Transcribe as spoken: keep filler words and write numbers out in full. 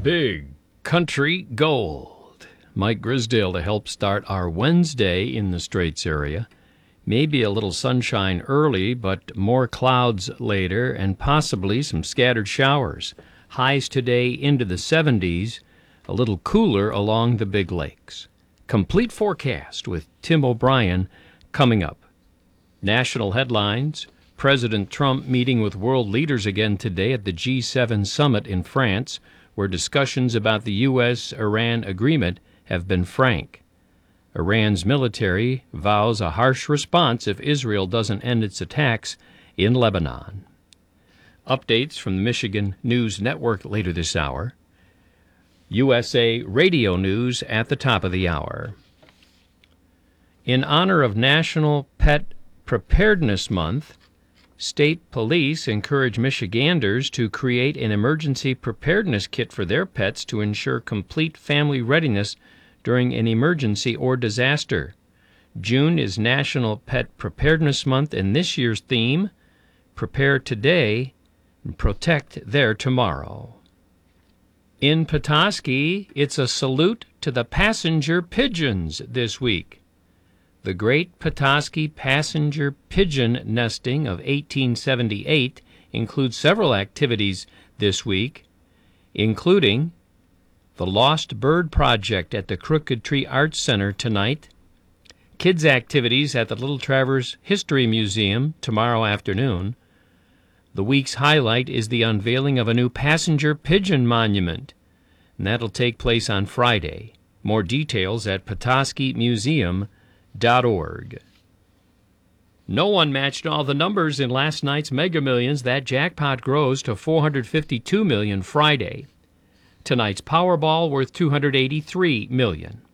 Big Country Gold. Mike Grisdale to help start our Wednesday in the Straits area. Maybe a little sunshine early, but more clouds later and possibly some scattered showers. Highs today into the seventies, a little cooler along the Big Lakes. Complete forecast with Tim O'Brien coming up. National headlines. President Trump meeting with world leaders again today at the G seven summit in France, where discussions about the U S Iran agreement have been frank. Iran's military vows a harsh response if Israel doesn't end its attacks in Lebanon. Updates from the Michigan News Network later this hour. U S A Radio News at the top of the hour. In honor of National Pet Preparedness Month, state police encourage Michiganders to create an emergency preparedness kit for their pets to ensure complete family readiness during an emergency or disaster. June is National Pet Preparedness Month, and this year's theme, Prepare Today and Protect Their Tomorrow. In Petoskey, it's a salute to the passenger pigeons this week. The Great Petoskey Passenger Pigeon Nesting of eighteen seventy-eight includes several activities this week, including the Lost Bird Project at the Crooked Tree Arts Center tonight, kids' activities at the Little Traverse History Museum tomorrow afternoon. The week's highlight is the unveiling of a new passenger pigeon monument, and that'll take place on Friday. More details at petoskey museum dot org. No one matched all the numbers in last night's Mega Millions. That jackpot grows to four hundred fifty-two million dollars Friday. Tonight's Powerball worth two hundred eighty-three million dollars.